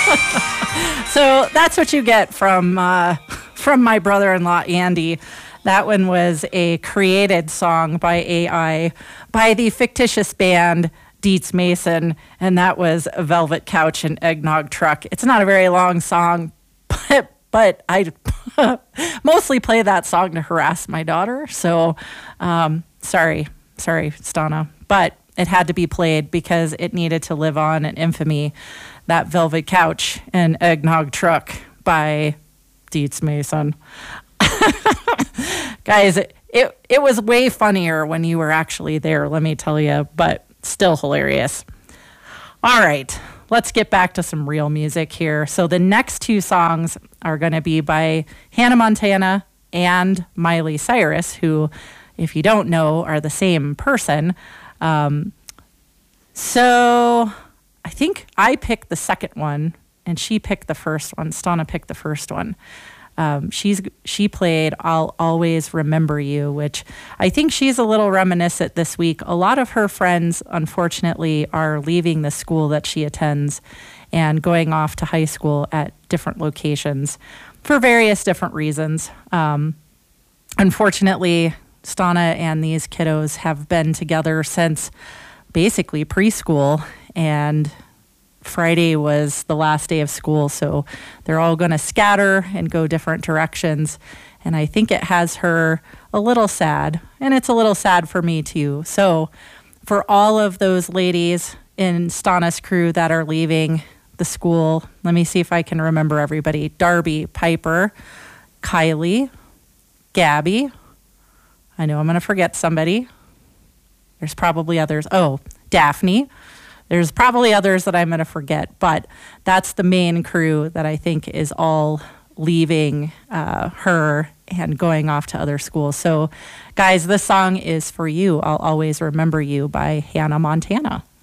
So that's what you get from my brother-in-law, Andy. That one was a created song by AI by the fictitious band Dietz Mason, and that was Velvet Couch and Eggnog Truck. It's not a very long song, but I mostly play that song to harass my daughter. So sorry, Stana. But it had to be played because it needed to live on in infamy. That Velvet Couch and Eggnog Truck by Dietz Mason. Guys, it was way funnier when you were actually there, let me tell you, but still hilarious. All right, let's get back to some real music here. So the next two songs are going to be by Hannah Montana and Miley Cyrus, who, if you don't know, are the same person. So I think I picked the second one and she picked the first one. Stana picked the first one. She played I'll Always Remember You, which I think she's a little reminiscent this week. A lot of her friends, unfortunately, are leaving the school that she attends and going off to high school at different locations for various different reasons. Unfortunately, Stana and these kiddos have been together since basically preschool, and Friday was the last day of school, so they're all going to scatter and go different directions. And I think it has her a little sad, and it's a little sad for me too. So for all of those ladies in Stana's crew that are leaving the school, let me see if I can remember everybody. Darby, Piper, Kylie, Gabby. I know I'm going to forget somebody. There's probably others. Oh, Daphne. There's probably others that I'm going to forget, but that's the main crew that I think is all leaving her and going off to other schools. So, guys, this song is for you. I'll Always Remember You by Hannah Montana.